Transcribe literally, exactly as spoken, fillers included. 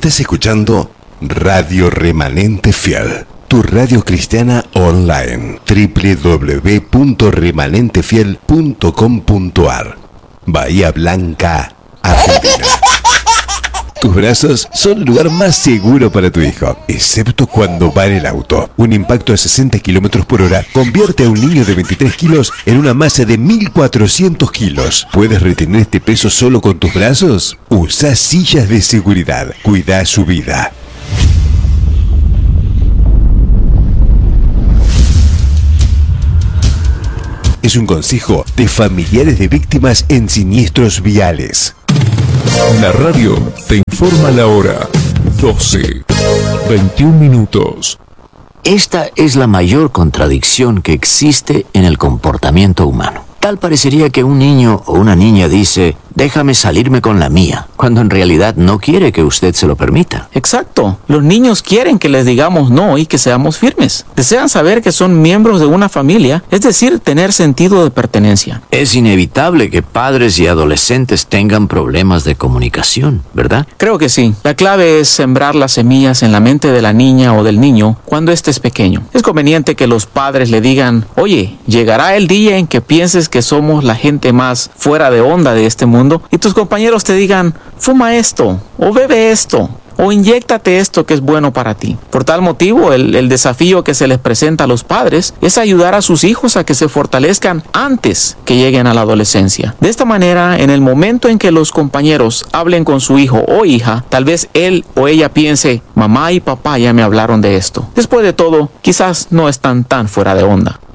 Estás escuchando Radio Remanente Fiel, tu radio cristiana online, doble u doble u doble u punto remanente fiel punto com punto a r. Bahía Blanca, Argentina. Tus brazos son el lugar más seguro para tu hijo, excepto cuando va en el auto. Un impacto de sesenta kilómetros por hora convierte a un niño de veintitrés kilos en una masa de mil cuatrocientos kilos. ¿Puedes retener este peso solo con tus brazos? Usa sillas de seguridad. Cuida su vida. Es un consejo de familiares de víctimas en siniestros viales. La radio te informa la hora. doce, veintiún minutos. Esta es la mayor contradicción que existe en el comportamiento humano. Tal parecería que un niño o una niña dice, déjame salirme con la mía, cuando en realidad no quiere que usted se lo permita. Exacto. Los niños quieren que les digamos no y que seamos firmes. Desean saber que son miembros de una familia, es decir, tener sentido de pertenencia. Es inevitable que padres y adolescentes tengan problemas de comunicación, ¿verdad? Creo que sí. La clave es sembrar las semillas en la mente de la niña o del niño cuando éste es pequeño. Es conveniente que los padres le digan, oye, llegará el día en que pienses que somos la gente más fuera de onda de este mundo y tus compañeros te digan, fuma esto, o bebe esto, o inyéctate esto que es bueno para ti. Por tal motivo, el, el desafío que se les presenta a los padres es ayudar a sus hijos a que se fortalezcan antes que lleguen a la adolescencia. De esta manera, en el momento en que los compañeros hablen con su hijo o hija, tal vez él o ella piense, mamá y papá ya me hablaron de esto. Después de todo, quizás no están tan fuera de onda.